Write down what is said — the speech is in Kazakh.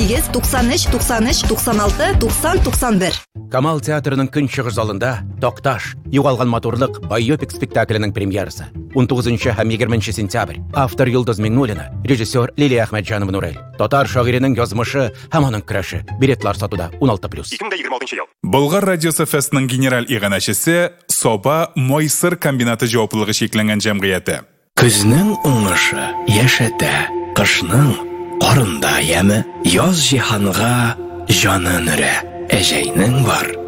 08 93 93 96 90 91. Камал театрының күншығыр залында «Тоқташ. Юғалған моторлық» байопик спектаклінің премьерасы. 19 һәм 20 сентябрь. Автор Йолдыз Миңнуллина, режиссер Лилия Ахмеджанова Нурел. Татар шагыйренең язмышы һәм аның көрәше. Билетлар сатуда 16+. 2026 ел. Болгар радиосы фестінің генераль иганәчесе Соба Мойсыр комбинаты җаваплылыгы шекләнгән җәмгыяте. Көзнең уңышы яшәтә, кышның карында яме, яз җиһанга җаны нөрә. Әҗәйнең бар